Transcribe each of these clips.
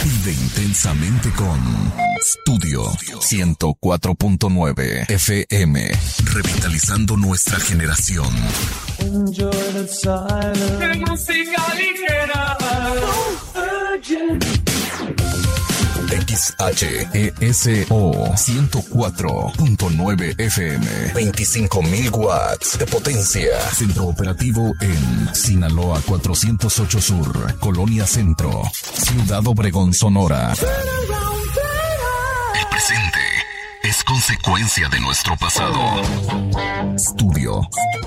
Vive intensamente con Studio 104.9 FM, revitalizando nuestra generación. Enjoy the silence. Música ligera. XHESO 104.9 FM, 25,000 watts de potencia. Centro operativo en Sinaloa 408 Sur, Colonia Centro, Ciudad Obregón, Sonora. El presente es consecuencia de nuestro pasado. Estudio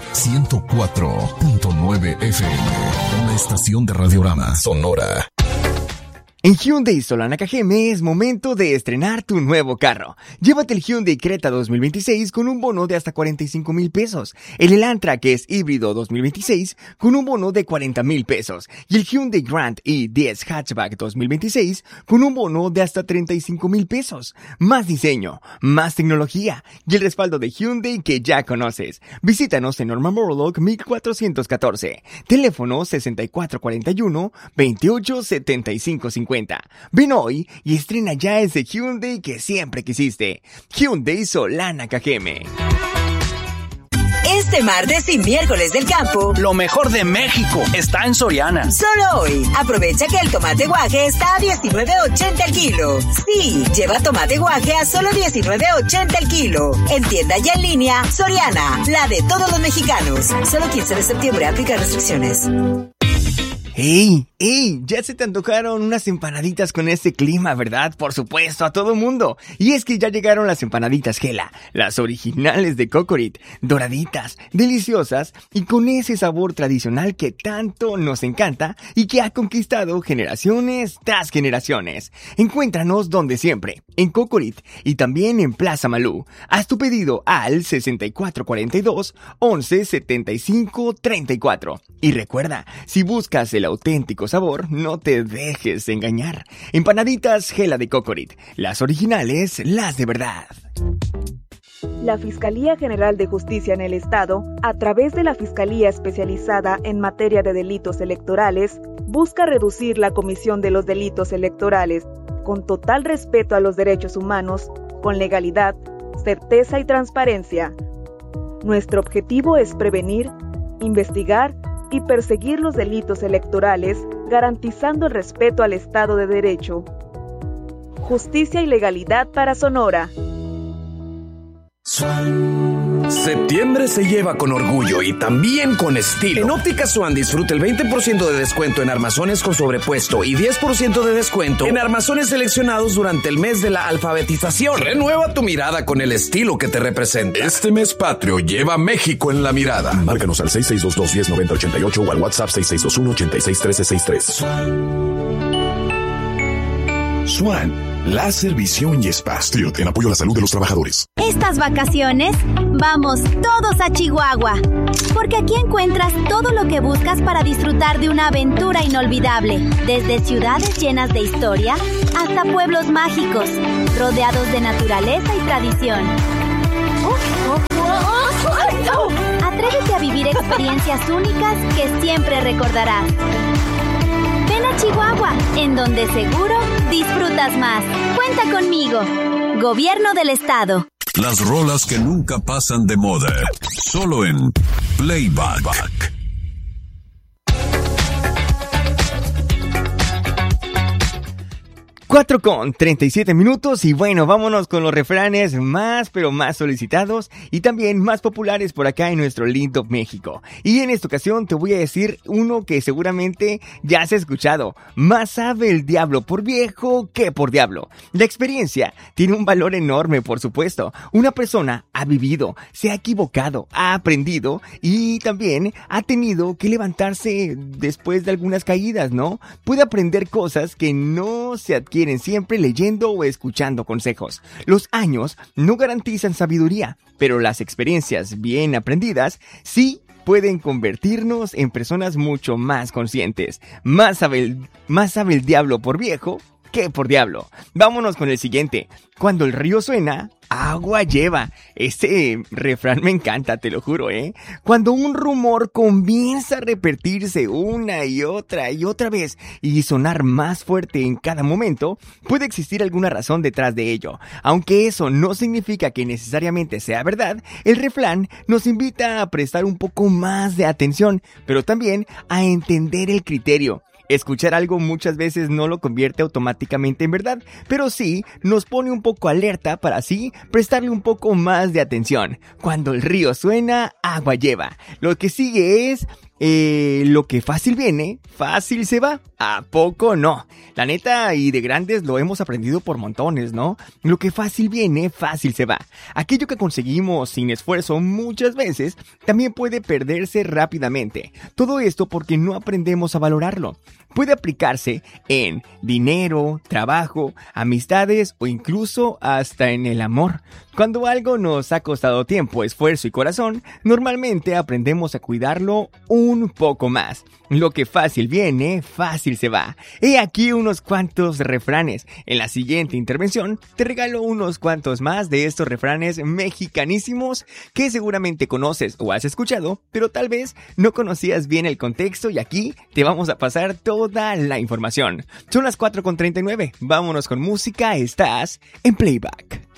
104.9 FM, una estación de Radiorama Sonora. En Hyundai Solana Cajeme es momento de estrenar tu nuevo carro. Llévate el Hyundai Creta 2026 con un bono de hasta 45,000 pesos. El Elantra, que es híbrido 2026, con un bono de 40,000 pesos. Y el Hyundai Grand i10 Hatchback 2026 con un bono de hasta 35,000 pesos. Más diseño, más tecnología y el respaldo de Hyundai que ya conoces. Visítanos en Norman Borlaug 1414. Teléfono 6441-287550. Ven hoy y estrena ya ese Hyundai que siempre quisiste. Hyundai Solana Cajeme. Este martes y miércoles del campo, lo mejor de México está en Soriana. Solo hoy, aprovecha que el tomate guaje está a $19.80 el kilo. Sí, lleva tomate guaje a solo $19.80 el kilo. En tienda y en línea, Soriana, la de todos los mexicanos. Solo 15 de septiembre, aplica restricciones. ¡Ey! Ya se te antojaron unas empanaditas con este clima, ¿verdad? Por supuesto, a todo mundo. Y es que ya llegaron las empanaditas Gela, las originales de Cocorit, doraditas, deliciosas y con ese sabor tradicional que tanto nos encanta y que ha conquistado generaciones tras generaciones. Encuéntranos donde siempre, en Cocorit y también en Plaza Malú. Haz tu pedido al 6442-117534. Y recuerda, si buscas el auténtico sabor, no te dejes engañar. Empanaditas Gela de Cocorit, las originales, las de verdad. La Fiscalía General de Justicia en el Estado, a través de la Fiscalía Especializada en Materia de Delitos Electorales, busca reducir la comisión de los delitos electorales, con total respeto a los derechos humanos, con legalidad, certeza y transparencia. Nuestro objetivo es prevenir, investigar y perseguir los delitos electorales, garantizando el respeto al Estado de Derecho. Justicia y legalidad para Sonora. Septiembre se lleva con orgullo y también con estilo. En Óptica Swan disfruta el 20% de descuento en armazones con sobrepuesto y 10% de descuento en armazones seleccionados durante el mes de la alfabetización. Renueva tu mirada con el estilo que te representa. Este mes patrio lleva México en la mirada. Márcanos al 6622-109088 o al WhatsApp 6621-861363. Swan, láser, visión y espacio en apoyo a la salud de los trabajadores. Estas vacaciones, vamos todos a Chihuahua, porque aquí encuentras todo lo que buscas para disfrutar de una aventura inolvidable, desde ciudades llenas de historia hasta pueblos mágicos, rodeados de naturaleza y tradición. Atrévete a vivir experiencias únicas que siempre recordarás. Ven a Chihuahua, en donde seguro disfrutas más. Cuenta conmigo. Gobierno del Estado. Las rolas que nunca pasan de moda. Solo en Playback. 4:37 y bueno, vámonos con los refranes más pero más solicitados y también más populares por acá en nuestro lindo México. Y en esta ocasión te voy a decir uno que seguramente ya has escuchado: más sabe el diablo por viejo que por diablo. La experiencia tiene un valor enorme, por supuesto. Una persona ha vivido, se ha equivocado, ha aprendido y también ha tenido que levantarse después de algunas caídas, ¿no? Puede aprender cosas que no se adquieren siempre leyendo o escuchando consejos. Los años no garantizan sabiduría, pero las experiencias bien aprendidas sí pueden convertirnos en personas mucho más conscientes. Más sabe el diablo por viejo ¡Qué por diablo! Vámonos con el siguiente. Cuando el río suena, agua lleva. Este refrán me encanta, te lo juro, ¿eh? Cuando un rumor comienza a repetirse una y otra vez y sonar más fuerte en cada momento, puede existir alguna razón detrás de ello. Aunque eso no significa que necesariamente sea verdad, el refrán nos invita a prestar un poco más de atención, pero también a entender el criterio. Escuchar algo muchas veces no lo convierte automáticamente en verdad, pero sí nos pone un poco alerta para así prestarle un poco más de atención. Cuando el río suena, agua lleva. Lo que sigue es... lo que fácil viene, fácil se va. ¿A poco no? La neta, y de grandes lo hemos aprendido por montones, ¿no? Lo que fácil viene, fácil se va. Aquello que conseguimos sin esfuerzo muchas veces también puede perderse rápidamente. Todo esto porque no aprendemos a valorarlo. Puede aplicarse en dinero, trabajo, amistades o incluso hasta en el amor. Cuando algo nos ha costado tiempo, esfuerzo y corazón, normalmente aprendemos a cuidarlo un poco más. Lo que fácil viene, fácil se va. He aquí unos cuantos refranes. En la siguiente intervención te regalo unos cuantos más de estos refranes mexicanísimos que seguramente conoces o has escuchado, pero tal vez no conocías bien el contexto y aquí te vamos a pasar toda la información. Son las 4:39. Vámonos con música. Estás en Playback.